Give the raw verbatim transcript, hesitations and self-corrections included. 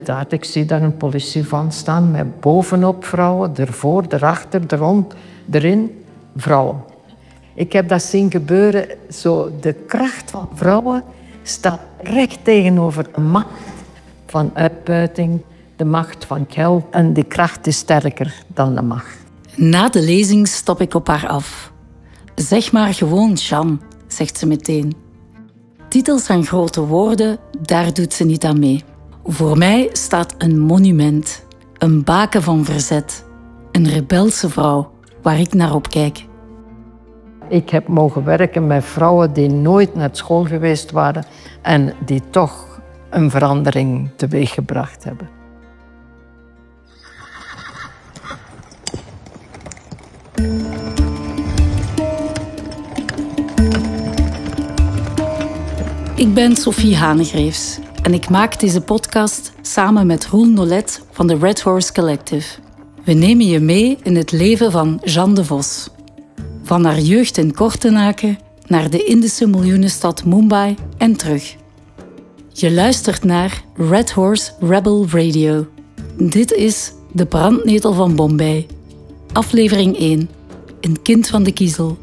Daar, ik zie daar een politievan staan met bovenop vrouwen, ervoor, erachter, er rond, erin, vrouwen. Ik heb dat zien gebeuren. Zo, de kracht van vrouwen staat recht tegenover de macht van uitbuiting, de macht van geld. En die kracht is sterker dan de macht. Na de lezing stap ik op haar af. Zeg maar gewoon Jeanne, zegt ze meteen. Titels en grote woorden, daar doet ze niet aan mee. Voor mij staat een monument, een baken van verzet, een rebelse vrouw waar ik naar opkijk. Ik heb mogen werken met vrouwen die nooit naar school geweest waren en die toch een verandering teweeggebracht hebben. Ik ben Sophie Hanegreefs en ik maak deze podcast samen met Roel Nolet van de Red Horse Collective. We nemen je mee in het leven van Jeanne de Vos. Van haar jeugd in Kortenaken naar de Indische miljoenenstad Mumbai en terug. Je luistert naar Red Horse Rebel Radio. Dit is De Brandnetel van Bombay. Aflevering één. Een kind van de kiezel.